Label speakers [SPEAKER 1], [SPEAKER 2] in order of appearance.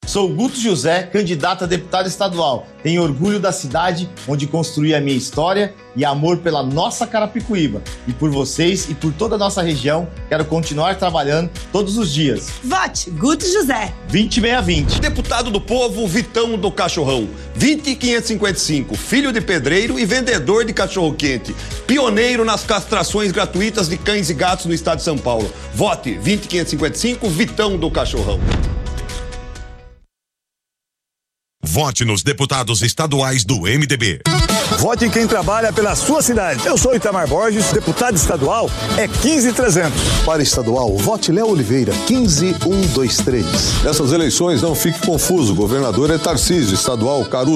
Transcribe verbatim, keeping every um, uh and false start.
[SPEAKER 1] Sou Guto José, candidato a deputado estadual. Tenho orgulho da cidade onde construí a minha história e amor pela nossa Carapicuíba. E por vocês e por toda a nossa região, quero continuar trabalhando todos os dias.
[SPEAKER 2] Vote Guto José.
[SPEAKER 1] vinte e seis vinte.
[SPEAKER 3] Deputado do Povo, Vitão do Cachorrão. vinte quinhentos e cinquenta e cinco, filho de pedreiro e vendedor de cachorro-quente. Pioneiro nas castrações gratuitas de cães e gatos no estado de São Paulo. Vote vinte quinhentos e cinquenta e cinco, Vitão do Cachorrão.
[SPEAKER 4] Vote nos deputados estaduais do M D B.
[SPEAKER 5] Vote em quem trabalha pela sua cidade. Eu sou Itamar Borges, deputado estadual é quinze trezentos.
[SPEAKER 6] Para estadual, vote Léo Oliveira, quinze cento e vinte e três.
[SPEAKER 7] Nessas eleições, não fique confuso. O governador é Tarcísio, estadual Caruso.